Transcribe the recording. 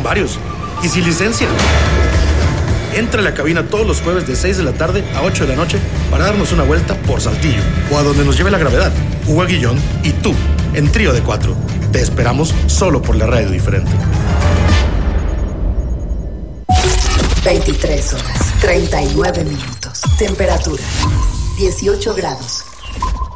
varios. Y sin licencia. Entra a la cabina todos los jueves de 6 de la tarde a 8 de la noche para darnos una vuelta por Saltillo o a donde nos lleve la gravedad. Hugo Aguillón y tú, en Trío de 4. Te esperamos solo por la radio diferente. 23 horas, 39 minutos. Temperatura, 18 grados.